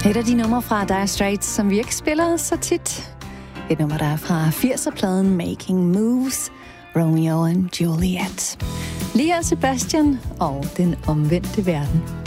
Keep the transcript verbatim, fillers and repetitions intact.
Et af de numre fra Dire Straits, som vi ikke spiller så tit. Et nummer, der er fra firser-pladen Making Moves, Romeo and Juliet. Lia Sebastian og Den omvendte verden.